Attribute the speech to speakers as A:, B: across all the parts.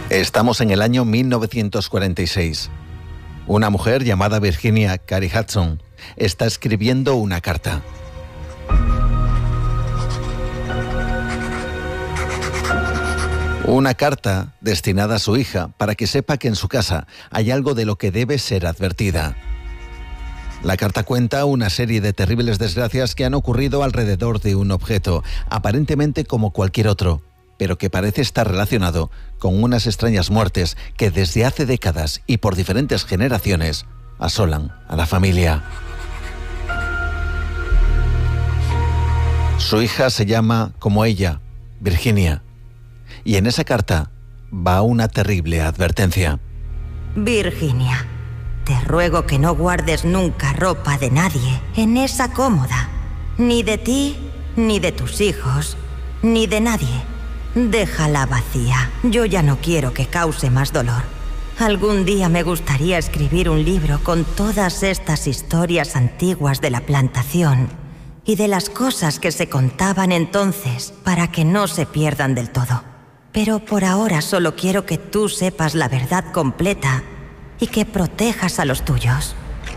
A: Estamos en el año 1946. Una mujer llamada Virginia Carey Hudson está escribiendo una carta. Una carta destinada a su hija para que sepa que en su casa hay algo de lo que debe ser advertida. La carta cuenta una serie de terribles desgracias que han ocurrido alrededor de un objeto, aparentemente como cualquier otro, pero que parece estar relacionado con unas extrañas muertes que desde hace décadas y por diferentes generaciones asolan a la familia. Su hija se llama como ella, Virginia, y en esa carta va una terrible advertencia.
B: Virginia, te ruego que no guardes nunca ropa de nadie en esa cómoda, ni de ti, ni de tus hijos, ni de nadie. Déjala vacía. Yo ya no quiero que cause más dolor. Algún día me gustaría escribir un libro con todas estas historias antiguas de la plantación y de las cosas que se contaban entonces para que no se pierdan del todo. Pero por ahora solo quiero que tú sepas la verdad completa y que protejas a los tuyos.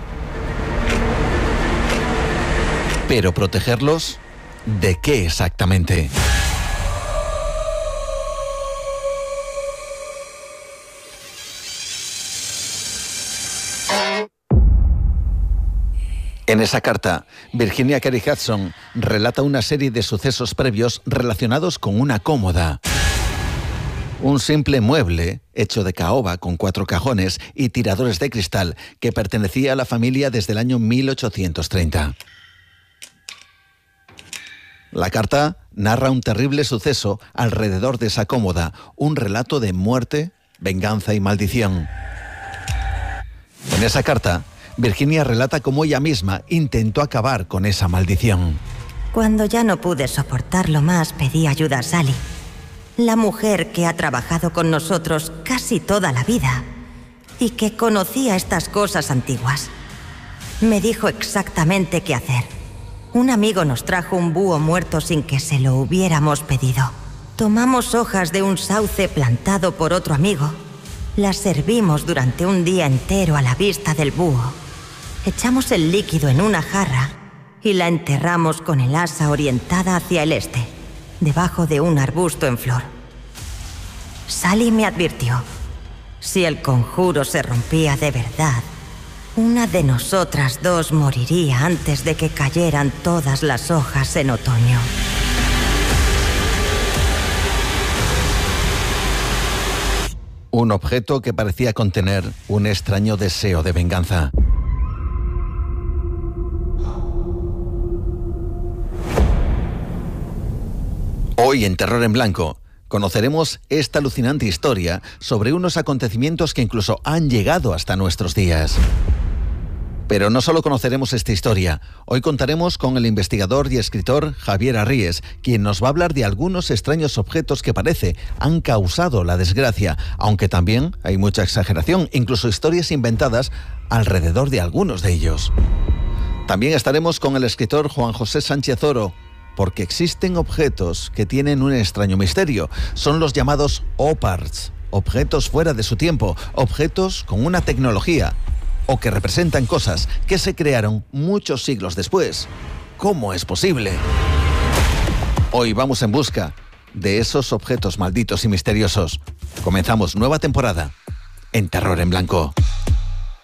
A: ¿Pero protegerlos? ¿De qué exactamente? En esa carta, Virginia Carey Hudson relata una serie de sucesos previos relacionados con una cómoda. Un simple mueble hecho de caoba con 4 cajones y tiradores de cristal que pertenecía a la familia desde el año 1830. La carta narra un terrible suceso alrededor de esa cómoda, un relato de muerte, venganza y maldición. En esa carta, Virginia relata cómo ella misma intentó acabar con esa maldición.
B: Cuando ya no pude soportarlo más, pedí ayuda a Sally, la mujer que ha trabajado con nosotros casi toda la vida y que conocía estas cosas antiguas. Me dijo exactamente qué hacer. Un amigo nos trajo un búho muerto sin que se lo hubiéramos pedido. Tomamos hojas de un sauce plantado por otro amigo. Las servimos durante un día entero a la vista del búho. Echamos el líquido en una jarra y la enterramos con el asa orientada hacia el este, debajo de un arbusto en flor. Sally me advirtió: si el conjuro se rompía de verdad, una de nosotras dos moriría antes de que cayeran todas las hojas en otoño.
A: Un objeto que parecía contener un extraño deseo de venganza. Hoy en Terror en Blanco conoceremos esta alucinante historia sobre unos acontecimientos que incluso han llegado hasta nuestros días. Pero no solo conoceremos esta historia, hoy contaremos con el investigador y escritor Javier Arries, quien nos va a hablar de algunos extraños objetos que parece han causado la desgracia, aunque también hay mucha exageración, incluso historias inventadas alrededor de algunos de ellos. También estaremos con el escritor Juan José Sánchez Oro, porque existen objetos que tienen un extraño misterio. Son los llamados OPARTs, objetos fuera de su tiempo, objetos con una tecnología o que representan cosas que se crearon muchos siglos después. ¿Cómo es posible? Hoy vamos en busca de esos objetos malditos y misteriosos. Comenzamos nueva temporada en Terror en Blanco.